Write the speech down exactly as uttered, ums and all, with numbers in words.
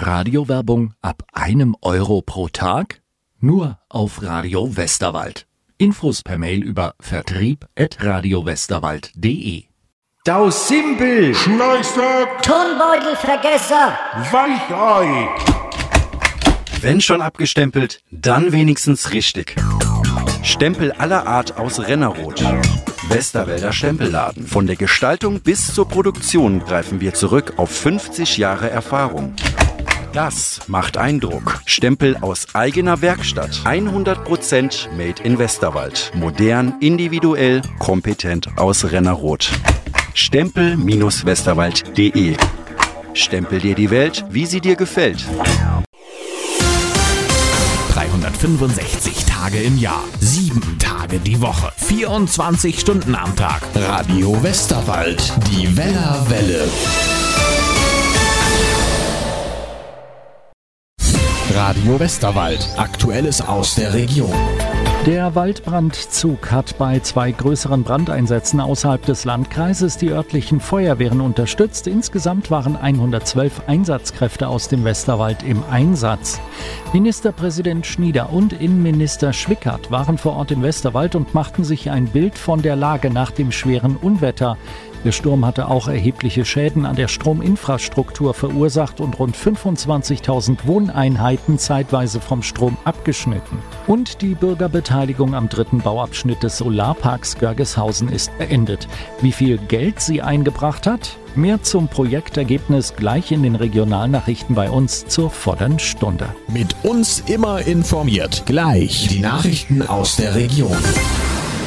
Radiowerbung ab einem Euro pro Tag? Nur auf Radio Westerwald. Infos per Mail über vertrieb at radiowesterwald punkt de. Dau Simpel! Schneißtag! Turnbeutelvergesser! Weichei! Wenn schon abgestempelt, dann wenigstens richtig. Stempel aller Art aus Rennerroth. Westerwälder Stempelladen. Von der Gestaltung bis zur Produktion greifen wir zurück auf fünfzig Jahre Erfahrung. Das macht Eindruck. Stempel aus eigener Werkstatt. hundert Prozent made in Westerwald. Modern, individuell, kompetent aus Rennerroth. Stempel Westerwald punkt de. Stempel dir die Welt, wie sie dir gefällt. dreihundertfünfundsechzig Tage im Jahr, sieben Tage die Woche, vierundzwanzig Stunden am Tag. Radio Westerwald, die Wellerwelle. Radio Westerwald, Aktuelles aus der Region. Der Waldbrandzug hat bei zwei größeren Brandeinsätzen außerhalb des Landkreises die örtlichen Feuerwehren unterstützt. Insgesamt waren hundertzwölf Einsatzkräfte aus dem Westerwald im Einsatz. Ministerpräsident Schnieder und Innenminister Schwickert waren vor Ort im Westerwald und machten sich ein Bild von der Lage nach dem schweren Unwetter. Der Sturm hatte auch erhebliche Schäden an der Strominfrastruktur verursacht und rund fünfundzwanzigtausend Wohneinheiten zeitweise vom Strom abgeschnitten. Und die Bürgerbeteiligung am dritten Bauabschnitt des Solarparks Görgeshausen ist beendet. Wie viel Geld sie eingebracht hat? Mehr zum Projektergebnis gleich in den Regionalnachrichten bei uns zur vollen Stunde. Mit uns immer informiert. Gleich die Nachrichten aus der Region.